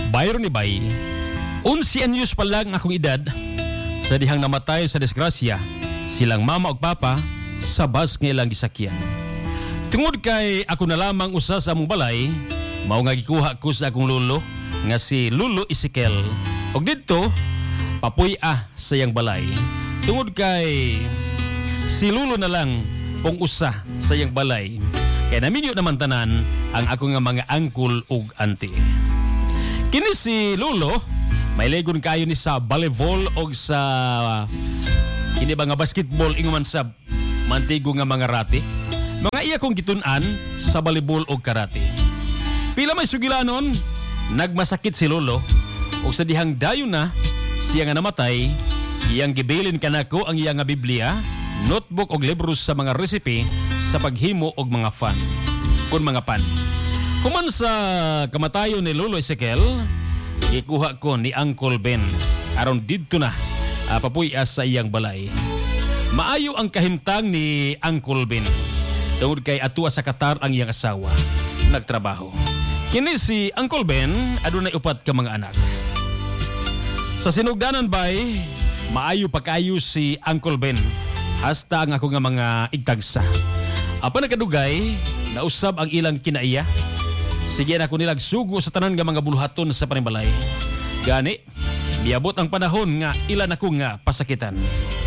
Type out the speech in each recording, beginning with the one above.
Bayro ni Bay, 11 anyos pa lang akong edad sa dihang namatay sa disgrasya silang mama ug papa sa bus nga ilang gisakyan. Tungod kay ako na lamang usa sa among balay, mao nga gikuha ko sa akong lolo nga si Lolo Ezekiel. Og didto papuy-a sa iyang balay. Tungod kay si Lolo na lang pong usa sa iyang balay. Kaya naminyo naman tanan ang ako nga mga uncle ug auntie. Kini si Lolo, may legon kayo ni sa volleyball o sa ini ba nga basketball inguman sa mantigo nga mga rati. Mga iya kong gitun-an sa volleyball o karate. Pila may sugilanon, nagmasakit si Lolo o sa dihang dayon na siya nga namatay, iyang gibilin kanako ang iya nga Biblia, notebook o libro sa mga recipe sa paghimo og mga fan. Kun mga pan. Human sa kamatayon ni Lolo Ezekiel, ikuha ko ni Uncle Ben aron didto na papuy-a sa iyang balay. Maayo ang kahimtang ni Uncle Ben. Tungod kay atua sa Qatar ang iyang asawa, nagtrabaho. Kini si Uncle Ben adunay upat ka mga anak. Sa sinugdanan bay, maayo pa kayo si Uncle Ben. Hasta ang ako nga mga igtagsa. Apa nagkadugay, nausab ang ilang kinaiya. Sige na ako nilag sugo sa tanan nga mga buluhaton sa panimbalay. Gani, miabot ang panahon nga ilan ako nga pasakitan.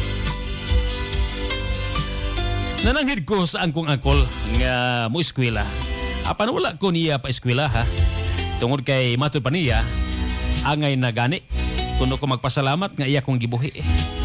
Nananghid ko sa angkong angkol nga mo eskwela. Apan wala ko niya pa eskwela ha. Tungod kay matud pa niya, angay na gani. Kuno ko magpasalamat nga iya kong gibuhi.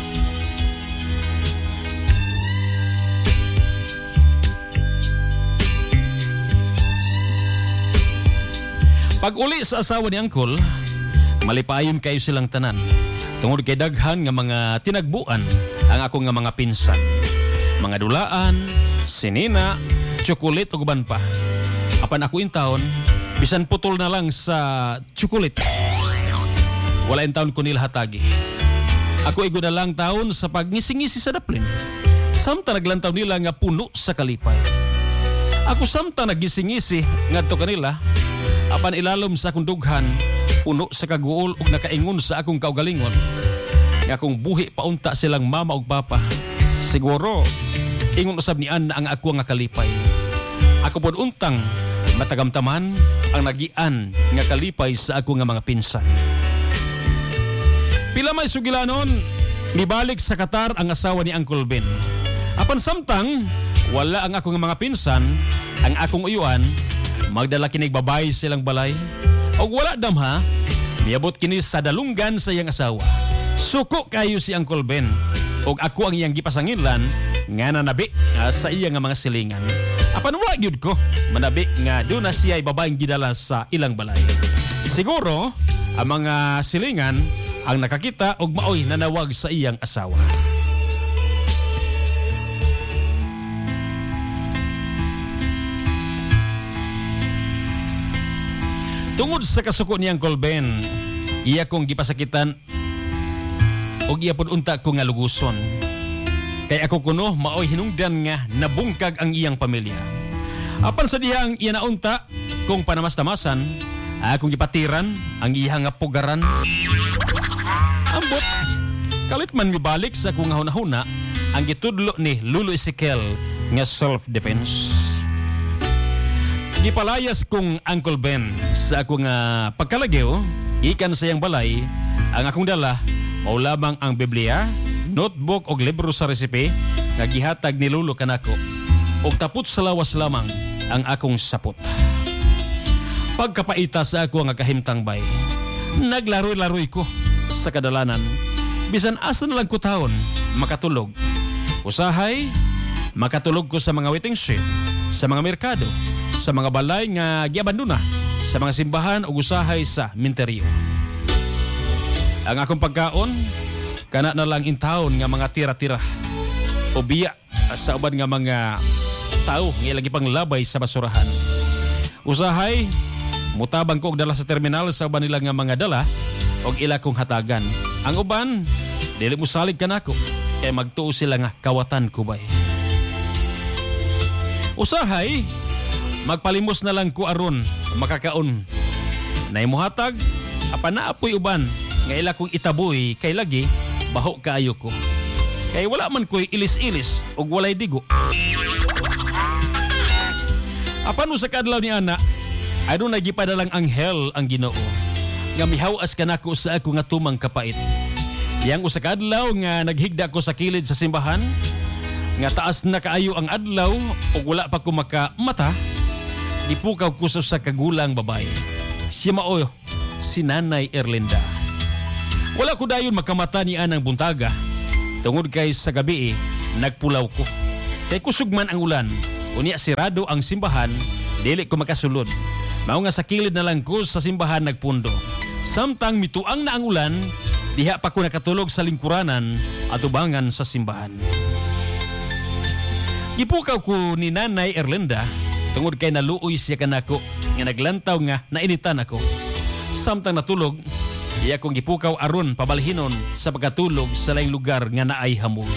Pag uli sa asawa ni Uncle, malipayon kayo silang tanan. Tungod kay daghan nga mga tinagbuan ang ako nga mga pinsan. Mga dulaan, sinina, tsukulit o guban pa. Apan ako in taon, bisan putol na lang sa tsukulit. Wala in taon ko nila hatagi. Ako igo na lang taon sa pagngisi-ngisi sa daplin. Samta naglantaw nila nga puno sa kalipay. Ako samta naggising-ngisi ngadto kanila. Apan ilalom sa akong dughan, puno sa kaguol ug nakaingon sa akong kaugalingon. Nga akong buhi paunta silang mama ug papa. Siguro, ingon usab ni Anna ang ako nga kalipay. Ako pod untang matagamtaman ang nagian nga kalipay sa ako nga mga pinsan. Pila may sugilanon, nibalik sa Qatar ang asawa ni Uncle Ben. Apan samtang, wala ang ako nga mga pinsan, ang akong uyuan, magdala kinig babay silang balay. O wala damha, miabot kini sa dalunggan sa iyang asawa. Suko kayo si Uncle Ben. O ako ang iyang gipasanginlan nga nanabi sa iyang mga silingan. Apan wala gyud ko manabi nga doon na siya ay babaeng gidala sa ilang balay. Siguro, ang mga silingan ang nakakita og maoy nanawag sa iyang asawa. Tungod sa kasuko ni Uncle Ben, iya kong gipasakitan o iya pod unta ko nga luguson. Kay ako kuno maoy hinungdan nga nabungkag ang iyang pamilya. Apan sa dihang iya naunta kung panamas-tamasan, akong gipatiran ang iyang nga pugaran. Ambot, kalit man mibalik sa akong hunahuna ang gitudlo ni Lolo Ezekiel nga self-defense. Gipalayas kong Uncle Ben sa akong pagkalagyo, gikan sa iyang balay, ang akong dala, mao lamang ang Biblia, notebook o libro sa recipe, nga gihatag ni Lolo kanako, o tapot sa lawas lamang ang akong sapot. Pagkapaita sa ako nga kahimtang bay, naglaroy-laroy ko sa kadalanan, bisan asa na lang ko taon, makatulog. Usahay, makatulog ko sa mga waiting shed, sa mga merkado, sa mga balay nga giabandona, sa mga simbahan o usahay sa minteryo. Ang akong pagkaon, kana na lang in taon nga mga tira-tira o biya sa uban nga mga tao nga ilagi pang labay sa basurahan. Usahay, mutabang ko og dala sa terminal sa uban nila nga mga dala og ila kong hatagan. Ang uban, dili mo salig kanako kay magtuo sila nga kawatan kubay. Usahay, magpalimos na lang ko aron makakaon. Nay muhatag Apan na apoy uban nga ila kong itaboy kay lagi baho kaayo ko. Kay wala man ko'y ilis-ilis ug walay digo. Apan usa ka adlaw ni ana, ano nagipadalang anghel ang Ginoo nga mihawas kanako sa ako nga tumang kapait. Yang usa ka adlaw nga naghigda ko sa kilid sa simbahan, nga taas na kaayo ang adlaw ug wala pa ko makamata, gipukaw ko sa kagulang babae. Siya mao si Nanay Erlinda. Wala ko dayon makamata ni anang buntaga. Tungod kay sa gabi nagpulaw ko. Kay kusugman ang ulan, unya sirado ang simbahan, dili ko makasulod. Mao nga sa kilid na lang ko sa simbahan nagpundo. Samtang mituang na ang ulan, diha pa ko nakatulog sa lingkuranan at ubangan sa simbahan. Gipukaw ko ni Nanay Erlinda tungod kay naluoy siya kanako nga naglantaw nga nainitan ako. Samtang natulog, iya kong gipukaw aron pabalhinon sa pagkatulog sa laing lugar nga naay hamog.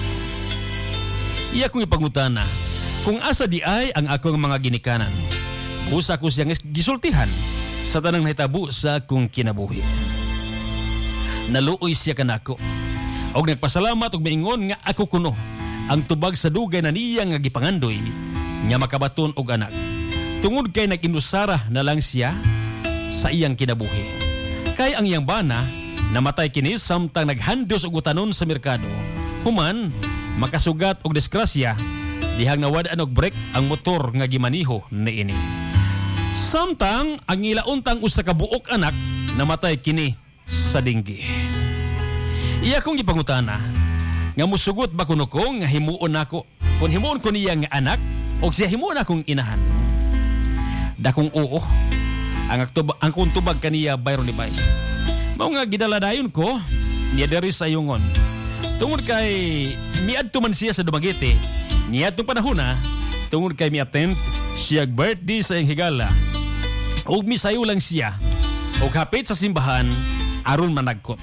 Iya kong ipangutana kung asa di ay ang akong mga ginikanan. Busa ko siyang gisultihan sa tanang nahitabo sa akong kinabuhi. Naluoy siya kanako og nagpasalamat og maingon nga ako kuno ang tubag sa dugay na niya nga gipangandoy nga makabaton og anak. Tungod kay nag-inusara na lang siya sa iyang kinabuhi. Kay ang iyang bana namatay kini samtang naghandos og utanon sa merkado. Human makasugat og disgrasya dihang nawad-an og brake ang motor nga gimaniho niini. Samtang ang ilauntang usa ka buok anak namatay kini sa dinggi. Iya kong gipangutana nga musugot ba kuno ko nga himuon nako kun himuon ko niya nga anak o siya himuon akong inahan. Dakong oo. Ang kung tubag kaniya bayron ni bay. Mao nga gidaladayon ko niya diri sa yungon. Tungod kay miadto man siya sa Dumaguete, niadtong panahon na tungod kay mi-attend siya birthday sa iyang higala. Og misayo lang siya og hapit sa simbahan aron managkot.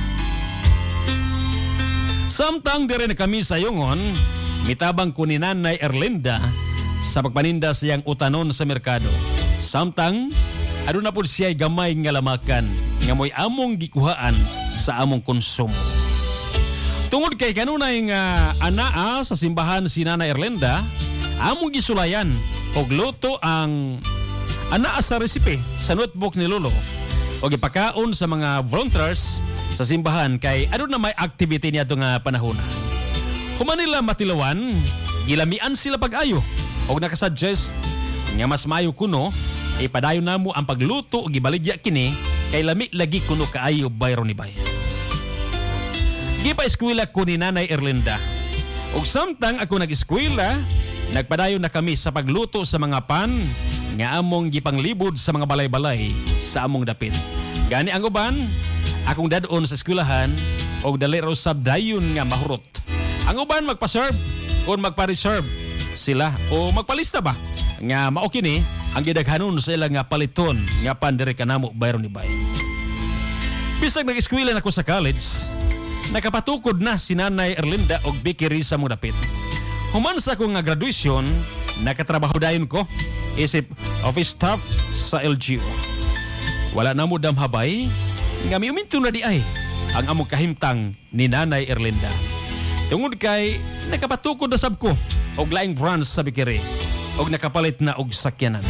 Samtang dire na kami sa yungon, mitabang ko ni Nanay Erlinda sa pagpaninda siyang utanon sa merkado. Samtang ano na po siya gamay nga lamakan nga mo'y among gikuhaan sa among konsumo. Tungod kay kanunay nga anaa sa simbahan si Nanay Erlinda, among gisulayan og luto ang anaa sa resipe sa notebook ni Lolo o ipakaon sa mga volunteers sa simbahan kay ano na may activity niya ito nga panahon. Human nila matilawan, gilamian sila pag-ayo o nakasuggest nga mas mayo kuno ipadayon namo ang pagluto o gibaligya kini kay lami lagi kuno kaayo bayro ni bay. Gipa-eskwela ko ni Nanay Erlinda. Og samtang ako nag-eskwela, nagpadayon na kami sa pagluto sa mga pan nga among gipanglibod sa mga balay-balay sa among dapit. Gani ang uban, akong dadon sa eskwelahan og dali raw sab dayon nga mahurot. Ang uban magpa-serve o magpa-reserve sila o magpalista ba nga mao kini ang gidaghanon sa ilang nga paliton nga pan diri kanamo bayron ni bay. Bisag nag-eskwela nako sa college, nakapatukod na si Nanay Erlinda og bikiri sa mong dapit. Human sa akong nga graduation, nakatrabaho dayon ko isip office staff sa LGU. Wala na mo damhabay nga miuminto na di ay ang among kahimtang ni Nanay Erlinda. Tungod kay nakapatukod na sab ko og laing branch sa bikiri og nakapalit na og sakyanan.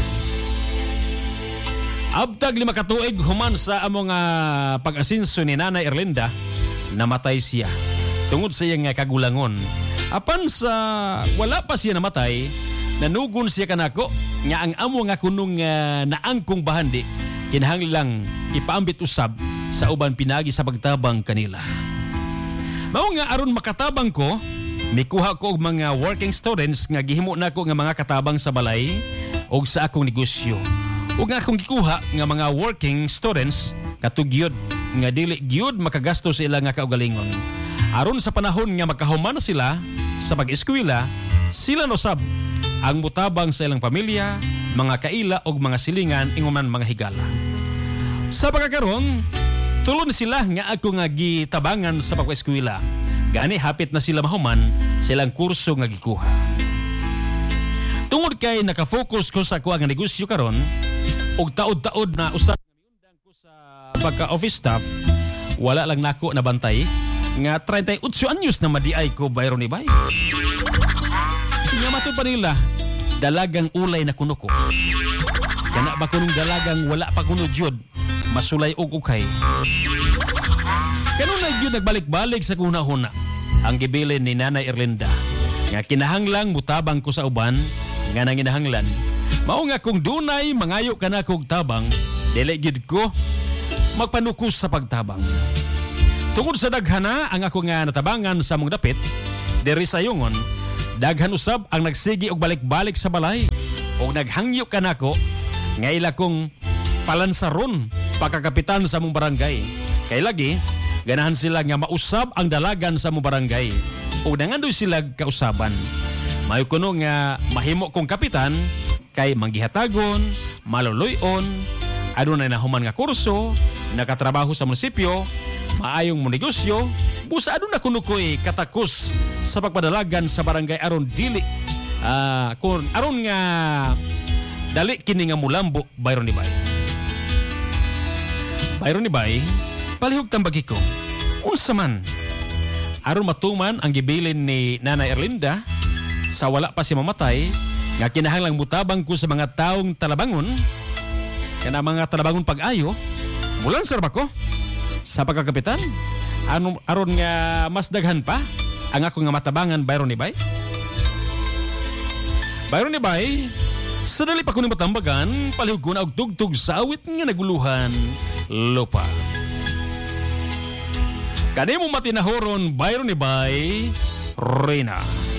Abtag 5 ka tuig human sa among pag-asinso ni Nanay Erlinda, namatay siya tungod sa iyang kagulangon. Apan sa wala pa siya namatay, nanugon siya kanako nga ang amo nga kunong naangkong bahandi kinahanglang ipaambit usab sa uban pinagi sa pagtabang kanila. Mao nga aron makatabang ko, mikuha ko og mga working students nga gihimo nako nga mga katabang sa balay og sa akong negosyo. Ug nga akong gikuha nga mga working students katugyod nga dili gyud makagastos sa ilang nga kaugalingon. Aron sa panahon nga magkahuman na sila sa pag-eskwela, sila nosab ang mutabang sa ilang pamilya, mga kaila og mga silingan inguman mga higala. Sa pagkakaron, tulon sila nga ako nga gitabangan sa pag-eskwela. Gani hapit na sila mahuman silang kurso nga gikuha. Tungod kay nakafocus ko sa kuha nga negosyo karon og taod-taod na usab sa pagka-office staff, wala lang nako nabantay nga 38 anyos na madiay ko Byron ni Bay. Nga matod pa nila, dalagang ulay na kuno ko. Kana ba kunong dalagang wala pa kuno jud, masulay og ukay. Kanun na yun nagbalik-balik sa kunahuna ang gibilin ni Nanay Erlinda nga kinahanglang mutabang ko sa uban nga nanginahanglan. Mao nga kung dunay mangayo ka na kog tabang, dili gid ko magpanukos sa pagtabang. Tungod sa daghana ang ako nga natabangan sa mong dapit, diri sa yungon, daghan usab ang nagsigi og balik-balik sa balay o naghangyo ka nako nga ila kong palansaron pagkakapitan sa mong barangay. Kay lagi, ganahan sila nga mausab ang dalagan sa mong barangay o nangandoy sila kausaban. Mayo kuno nga mahimo kong kapitan kay manggihatagon, maluluyon, adunay nahuman nga kurso, nakatrabaho sa munisipyo, maayong mo negosyo, busa adun na kuno ko'y katakos sa pagpadalagan sa barangay aron dili. Kung aron nga dali kini nga mulambo Byron ni Bay. Byron ni Bay, palihog tambagi ko. Unsa man aron matuman ang gibilin ni Nanay Erlinda sa wala pa si mamatay nga kinahanglang mutabang ko sa mga taong talabangon kana mga talabangon pag-ayo mulan sir ba ko sa pagkakapitan aron nga mas daghan pa ang ako nga matabangan Byron ni Bay. Byron ni Bay, sa dali pa ko ni matambagan palihog ko na og tugtog sa awit nga naguluhan lupa. Kanimo matinahoron Byron ni Bay, Reyna.